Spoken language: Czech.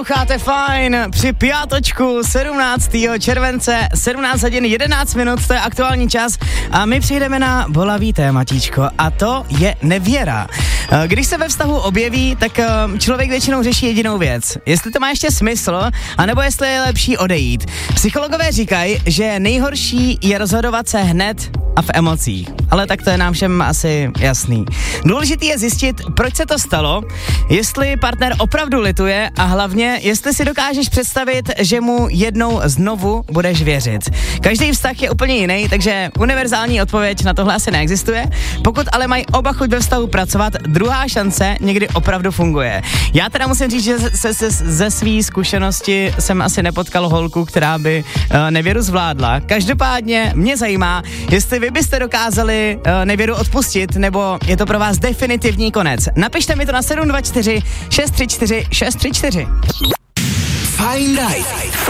Posloucháte Fajn při pátočku 17. července 17 hodin 11 minut, to je aktuální čas a my přijdeme na bolavý tématíčko a to je nevěra. Když se ve vztahu objeví, tak člověk většinou řeší jedinou věc. Jestli to má ještě smysl, anebo jestli je lepší odejít. Psychologové říkají, že nejhorší je rozhodovat se hned a v emocích. Ale tak to je nám všem asi jasný. Důležitý je zjistit, proč se to stalo, jestli partner opravdu lituje a hlavně, jestli si dokážeš představit, že mu jednou znovu budeš věřit. Každý vztah je úplně jiný, takže univerzální odpověď na tohle asi neexistuje. Pokud ale mají oba chuť ve vztahu pracovat, druhá šance někdy opravdu funguje. Já teda musím říct, že ze své zkušenosti jsem asi nepotkal holku, která by nevěru zvládla. Každopádně mě zajímá, jestli vy byste dokázali nevěru odpustit, nebo je to pro vás definitivní konec. Napište mi to na 724 634 634. Fajn ráno.